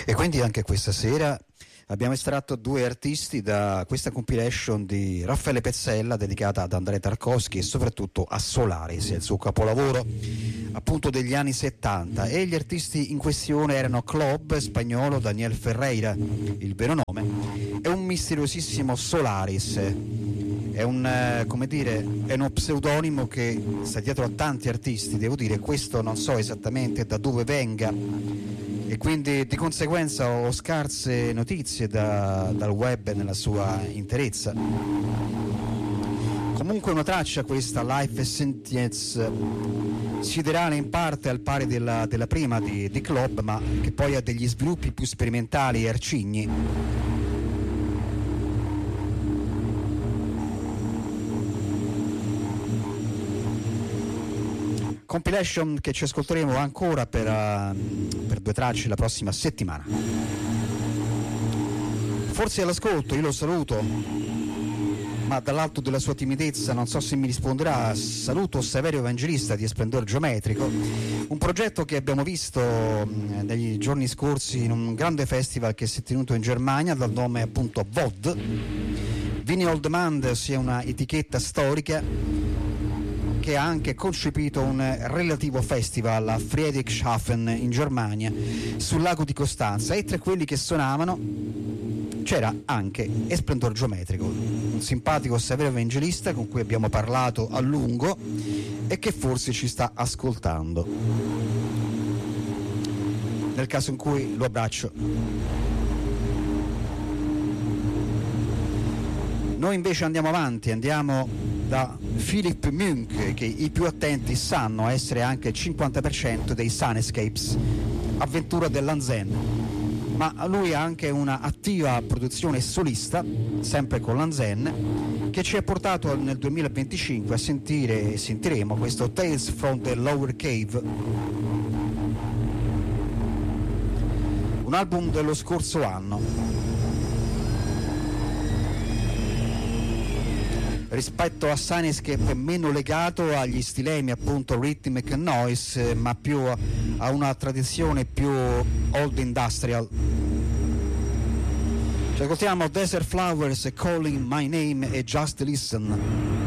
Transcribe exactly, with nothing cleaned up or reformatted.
E quindi anche questa sera abbiamo estratto due artisti da questa compilation di Raffaele Pezzella dedicata ad Andrea Tarkovsky e soprattutto a Solaris, il suo capolavoro appunto degli anni settanta. E gli artisti in questione erano Club, spagnolo, Daniel Ferreira, il vero nome, e un misteriosissimo Solaris. È un, eh, come dire, è uno pseudonimo che sta dietro a tanti artisti, devo dire, questo non so esattamente da dove venga e quindi di conseguenza ho scarse notizie da, dal web nella sua interezza. Comunque una traccia questa, Life and Sentience, siderale in parte al pari della, della prima di, di Club, ma che poi ha degli sviluppi più sperimentali e arcigni. Compilation che ci ascolteremo ancora per, uh, per due tracce la prossima settimana. Forse all'ascolto, io lo saluto, ma dall'alto della sua timidezza non so se mi risponderà. Saluto Saverio Evangelista di Esplendor Geometrico, un progetto che abbiamo visto mh, negli giorni scorsi in un grande festival che si è tenuto in Germania dal nome appunto V O D. Vinyl on Demand, sia una etichetta storica che ha anche concepito un relativo festival a Friedrichshafen in Germania sul lago di Costanza, e tra quelli che suonavano c'era anche Esplendor Geometrico, un simpatico Saverio Evangelista con cui abbiamo parlato a lungo e che forse ci sta ascoltando, nel caso in cui lo abbraccio. Noi invece andiamo avanti, andiamo da Philipp Munk, che i più attenti sanno essere anche il cinquanta per cento dei Sunescapes, avventura dell'Anzen, ma lui ha anche una attiva produzione solista, sempre con l'Anzen, che ci ha portato nel duemilaventicinque a sentire e sentiremo questo Tales from the Lower Cave, un album dello scorso anno. Rispetto a Sunescape è meno legato agli stilemi appunto rhythmic noise, ma più a una tradizione più old industrial. Ci ascoltiamo Desert Flowers, Calling My Name e Just Listen.